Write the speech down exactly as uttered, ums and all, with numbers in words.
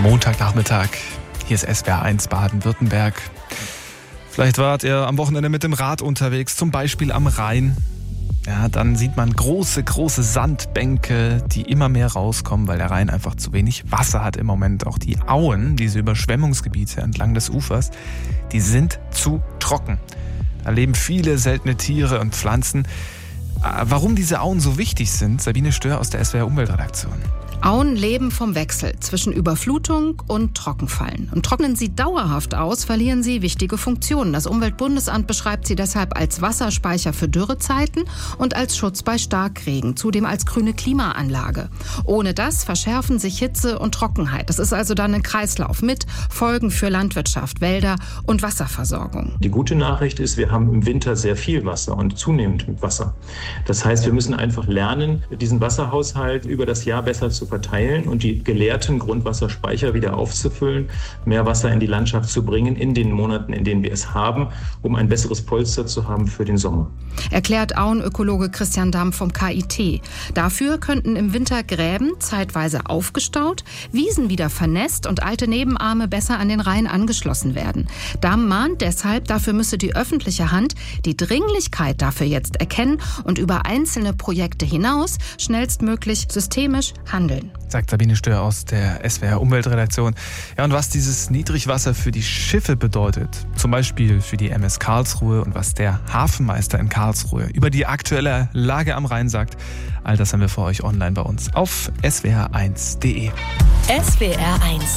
Montagnachmittag. Hier ist S W R eins Baden-Württemberg. Vielleicht wart ihr am Wochenende mit dem Rad unterwegs, zum Beispiel am Rhein. Ja, dann sieht man große, große Sandbänke, die immer mehr rauskommen, weil der Rhein einfach zu wenig Wasser hat im Moment. Auch die Auen, diese Überschwemmungsgebiete entlang des Ufers, die sind zu trocken. Da leben viele seltene Tiere und Pflanzen. Warum diese Auen so wichtig sind, Sabine Stör aus der S W R Umweltredaktion. Auen leben vom Wechsel zwischen Überflutung und Trockenfallen. Und trocknen sie dauerhaft aus, verlieren sie wichtige Funktionen. Das Umweltbundesamt beschreibt sie deshalb als Wasserspeicher für Dürrezeiten und als Schutz bei Starkregen, zudem als grüne Klimaanlage. Ohne das verschärfen sich Hitze und Trockenheit. Das ist also dann ein Kreislauf mit Folgen für Landwirtschaft, Wälder und Wasserversorgung. Die gute Nachricht ist, wir haben im Winter sehr viel Wasser und zunehmend mit Wasser. Das heißt, wir müssen einfach lernen, diesen Wasserhaushalt über das Jahr besser zu verteilen und die geleerten Grundwasserspeicher wieder aufzufüllen, mehr Wasser in die Landschaft zu bringen in den Monaten, in denen wir es haben, um ein besseres Polster zu haben für den Sommer. Erklärt Auenökologe Christian Damm vom K I T. Dafür könnten im Winter Gräben zeitweise aufgestaut, Wiesen wieder vernässt und alte Nebenarme besser an den Rhein angeschlossen werden. Damm mahnt deshalb, dafür müsse die öffentliche Hand die Dringlichkeit dafür jetzt erkennen und über einzelne Projekte hinaus schnellstmöglich systemisch handeln. Sagt Sabine Stör aus der S W R Umweltredaktion. Ja, und was dieses Niedrigwasser für die Schiffe bedeutet, zum Beispiel für die M S Karlsruhe und was der Hafenmeister in Karlsruhe über die aktuelle Lage am Rhein sagt, all das haben wir für euch online bei uns auf S W R eins punkt de. S W R eins